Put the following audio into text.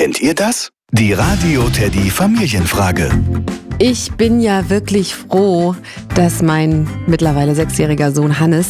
Kennt ihr das? Die Radio Teddy Familienfrage. Ich bin ja wirklich froh, dass mein mittlerweile 6-jähriger Sohn Hannes